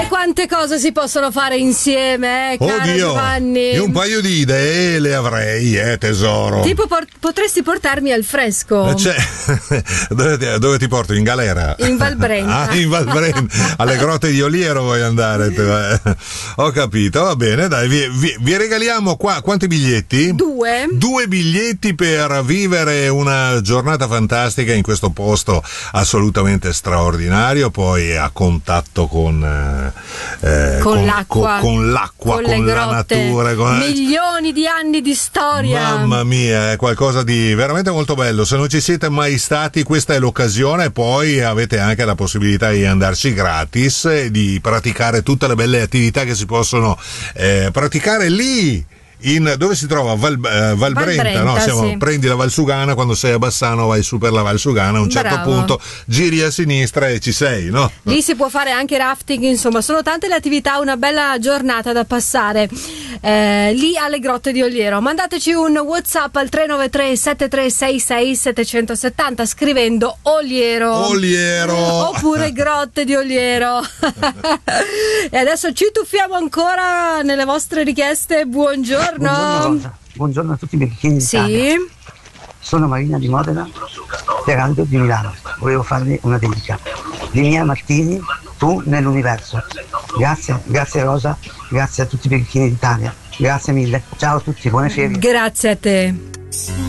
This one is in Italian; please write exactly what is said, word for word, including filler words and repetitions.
E quante cose si possono fare insieme, eh, cara Oddio, Giovanni. io un paio di idee le avrei, eh, tesoro. Tipo por- potresti portarmi al fresco. Eh, cioè, dove, ti, dove ti porto? In galera? In Val Brenta. Ah, in Val Brenta. Alle grotte di Oliero vuoi andare? Ho capito, va bene, dai, vi, vi, vi regaliamo qua quanti biglietti? Due. Due biglietti per vivere una giornata fantastica in questo posto assolutamente straordinario, poi a contatto con eh, con, con l'acqua, con, con, l'acqua, con, con le la grotte, natura, con... milioni di anni di storia. Mamma mia, è qualcosa di veramente molto bello. Se non ci siete mai stati, questa è l'occasione. Poi avete anche la possibilità di andarci gratis e di praticare tutte le belle attività che si possono eh, praticare lì. In, dove si trova? Val, uh, Val Brenta, Brenta, no? Siamo, sì. Prendi la Valsugana, quando sei a Bassano vai su per la Valsugana, a un certo Bravo. punto giri a sinistra e ci sei, no? Lì si può fare anche rafting, insomma, sono tante le attività, una bella giornata da passare eh, lì alle grotte di Oliero. Mandateci un WhatsApp al tre nove tre sette tre sei sei sette sette zero scrivendo Oliero. Oliero! Oppure grotte di Oliero. E adesso ci tuffiamo ancora nelle vostre richieste. Buongiorno. Buongiorno, Rosa. Buongiorno a tutti i birichini Sì. d'Italia. Sono Marina di Modena e Aldo di Milano. Volevo farvi una dedica. Di Mia Martini, Tu nell'universo. Grazie, grazie Rosa, grazie a tutti i birichini d'Italia. Grazie mille. Ciao a tutti, buone ferie. Grazie a te.